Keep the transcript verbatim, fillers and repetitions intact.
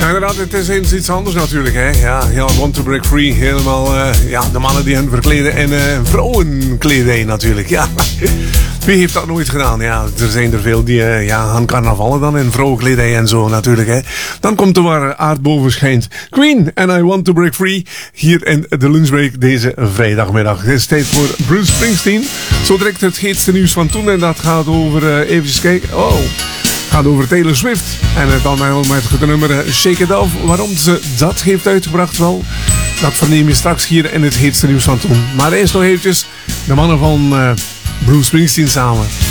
inderdaad, het is eens iets anders natuurlijk. Hè? Ja, ja, Want to Break Free. Helemaal uh, ja, de mannen die hen verkleden in uh, vrouwenkledij natuurlijk. Ja. Wie heeft dat nooit gedaan? Ja, er zijn er veel die uh, ja, gaan carnavallen dan in vrouwenkledij en zo natuurlijk. Hè? Dan komt er waar aard boven schijnt. Queen and I Want to Break Free. Hier in de lunchbreak deze vrijdagmiddag. Het is tijd voor Bruce Springsteen. Zo direct het heetste nieuws van toen. En dat gaat over, uh, even kijken. Oh... gaat over Taylor Swift. En dan met het nummer Shake It Off. Waarom ze dat heeft uitgebracht wel, dat verneem je straks hier in het heetste nieuws van toen. Maar eerst nog eventjes de mannen van uh, Bruce Springsteen samen.